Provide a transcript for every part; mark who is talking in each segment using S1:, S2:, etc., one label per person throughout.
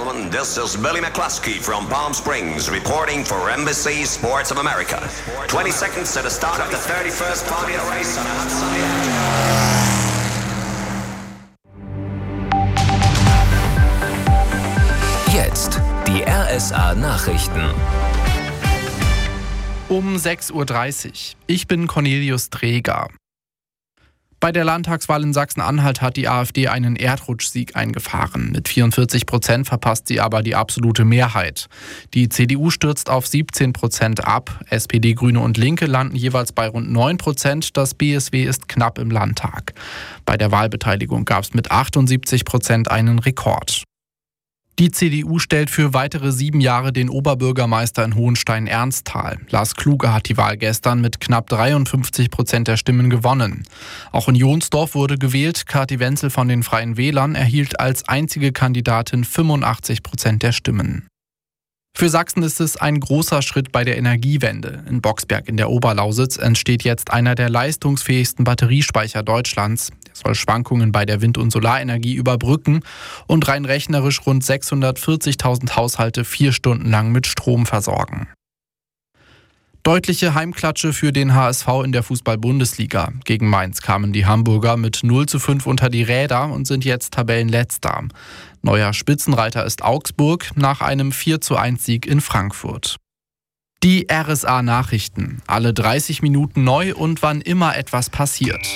S1: gentlemen, this is Billy McCluskey from Palm Springs reporting for Embassy Sports of America. 20 seconds to the start of the 31st Formula race on a hot sunny day.
S2: Jetzt die RSA Nachrichten.
S3: Um 6:30 Uhr. Ich bin Cornelius Dreger. Bei der Landtagswahl in Sachsen-Anhalt hat die AfD einen Erdrutschsieg eingefahren. Mit 44% verpasst sie aber die absolute Mehrheit. Die CDU stürzt auf 17% ab. SPD, Grüne und Linke landen jeweils bei rund 9%. Das BSW ist knapp im Landtag. Bei der Wahlbeteiligung gab es mit 78% einen Rekord. Die CDU stellt für weitere 7 Jahre den Oberbürgermeister in Hohenstein-Ernsthal. Lars Kluge hat die Wahl gestern mit knapp 53% der Stimmen gewonnen. Auch in Jonsdorf wurde gewählt. Kathi Wenzel von den Freien Wählern erhielt als einzige Kandidatin 85% der Stimmen. Für Sachsen ist es ein großer Schritt bei der Energiewende. In Boxberg in der Oberlausitz entsteht jetzt einer der leistungsfähigsten Batteriespeicher Deutschlands. Der soll Schwankungen bei der Wind- und Solarenergie überbrücken und rein rechnerisch rund 640.000 Haushalte 4 Stunden lang mit Strom versorgen. Deutliche Heimklatsche für den HSV in der Fußball-Bundesliga. Gegen Mainz kamen die Hamburger mit 0:5 unter die Räder und sind jetzt Tabellenletzter. Neuer Spitzenreiter ist Augsburg nach einem 4:1-Sieg in Frankfurt. Die RSA Nachrichten. Alle 30 Minuten neu und wann immer etwas passiert.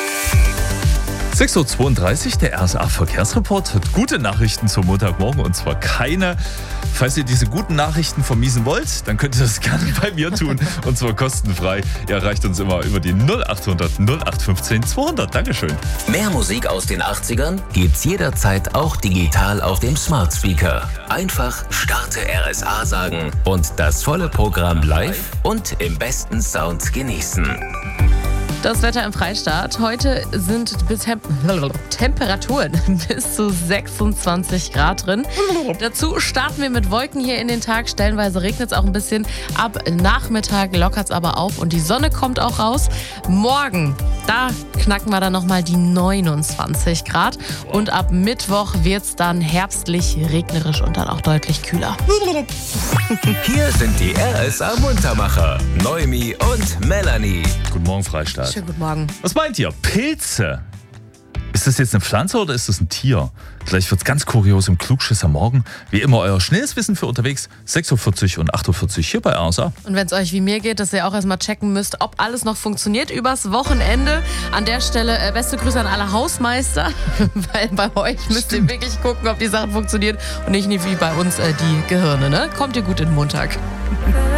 S4: 6:32 Uhr, der RSA Verkehrsreport hat gute Nachrichten zum Montagmorgen und zwar keine. Falls ihr diese guten Nachrichten vermiesen wollt, dann könnt ihr das gerne bei mir tun und zwar kostenfrei. Ihr erreicht uns immer über die 0800 0815 200. Dankeschön.
S2: Mehr Musik aus den 80ern gibt's jederzeit auch digital auf dem Smart Speaker. Einfach Starte RSA sagen und das volle Programm live und im besten Sound genießen.
S5: Das Wetter im Freistaat. Heute sind Temperaturen bis zu 26 Grad drin. Dazu starten wir mit Wolken hier in den Tag. Stellenweise regnet es auch ein bisschen. Ab Nachmittag lockert es aber auf und die Sonne kommt auch raus. Morgen, da knacken wir dann nochmal die 29 Grad. Und ab Mittwoch wird es dann herbstlich, regnerisch und dann auch deutlich kühler.
S2: Hier sind die RSA Muntermacher. Noemi und Melanie.
S4: Guten Morgen, Freistaat.
S5: Schönen guten Morgen.
S4: Was meint ihr? Pilze? Ist das jetzt eine Pflanze oder ist das ein Tier? Gleich wird's ganz kurios im Klugschisser Morgen. Wie immer euer schnelles Wissen für unterwegs. 6:40 und 8:40 hier bei RSA.
S5: Und wenn es euch wie mir geht, dass ihr auch erstmal checken müsst, ob alles noch funktioniert übers Wochenende. An der Stelle beste Grüße an alle Hausmeister, weil bei euch müsst ihr wirklich gucken, ob die Sachen funktionieren und nicht wie bei uns die Gehirne. Ne? Kommt ihr gut in den Montag.